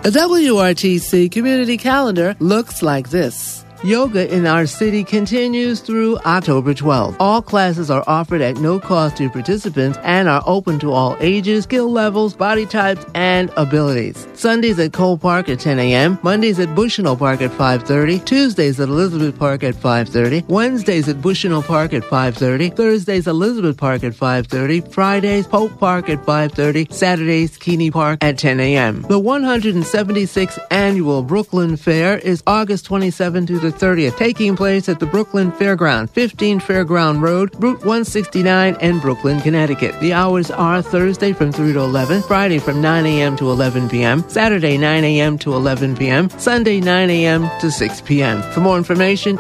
A WRTC community calendar looks like this. Yoga in our city continues through October 12th. All classes are offered at no cost to participants and are open to all ages, skill levels, body types, and abilities. Sundays at Cole Park at 10 a.m., Mondays at Bushnell Park at 5:30, Tuesdays at Elizabeth Park at 5:30, Wednesdays at Bushnell Park at 5:30, Thursdays Elizabeth Park at 5:30, Fridays Pope Park at 5:30, Saturdays Keeney Park at 10 a.m. The 176th Annual Brooklyn Fair is August 27th through the 30th, taking place at the Brooklyn Fairground, 15 Fairground Road, Route 169 in Brooklyn, Connecticut. The hours are Thursday from 3 to 11, Friday from 9 a.m. to 11 p.m., Saturday 9 a.m. to 11 p.m., Sunday 9 a.m. to 6 p.m. For more information,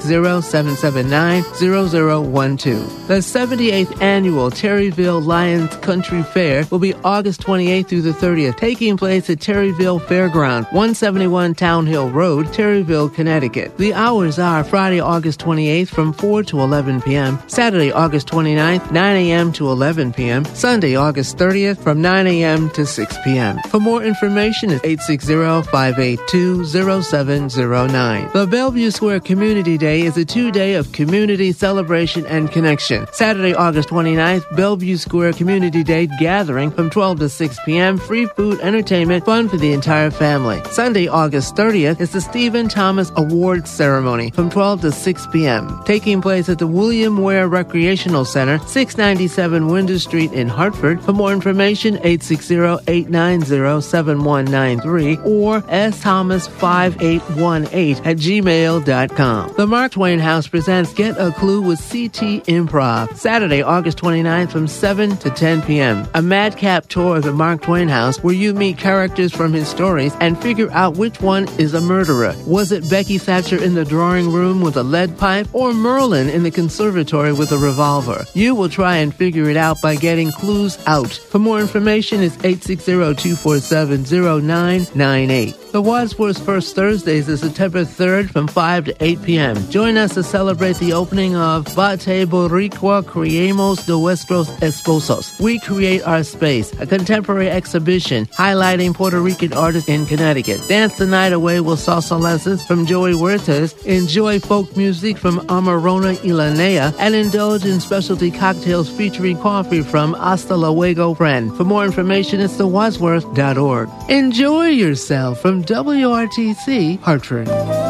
860-779-0012. The 78th Annual Terryville Lions Country Fair will be August 28th through the 30th, taking place at Terryville Fairground, 171 Town Hill Road, Terryville, Connecticut. The hours are Friday, August 28th from 4 to 11 p.m., Saturday, August 29th, 9 a.m. to 11 p.m., Sunday, August 30th from 9 a.m. to 6 p.m. For more information, it's 860-582-0709. The Bellevue Square Community Day is a 2-day of community celebration and connection. Saturday, August 29th, Bellevue Square Community Day gathering from 12 to 6 p.m., free food, entertainment, fun for the entire family. Sunday, August 30th is the Stephen Thomas Awards ceremony from 12 to 6 p.m., taking place at the William Ware Recreational Center, 697 Winter Street in Hartford. For more information, 860-890-7193 or sthomas5818@gmail.com. The Mark Twain House presents Get a Clue with CT Improv, Saturday, August 29th from 7 to 10 p.m. A madcap tour of the Mark Twain House where you meet characters from his stories and figure out which one is a murderer. Was it Becky Thatcher in the drawing room with a lead pipe or Merlin in the conservatory with a revolver? You will try and figure it out by getting clues out. For more information, it's 860-247-0998. The Wadsworth First Thursdays is September 3rd from 5 to 8 p.m. Join us to celebrate the opening of Bate Boricua Creemos de Nuestros Esposos. We Create Our Space, a contemporary exhibition highlighting Puerto Rican artists in Connecticut. Dance the night away with salsa lessons from Joey Huertas, enjoy folk music from Amarona Ilanea, and indulge in specialty cocktails featuring coffee from Hasta Luego Friend. For more information, it's thewadsworth.org. Enjoy yourself from WRTC Hartford.